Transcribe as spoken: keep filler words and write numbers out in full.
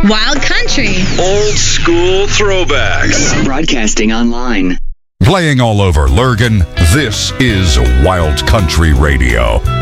Wild Country. Old school throwbacks. Broadcasting online. Playing all over Lurgan, this is Wild Country Radio.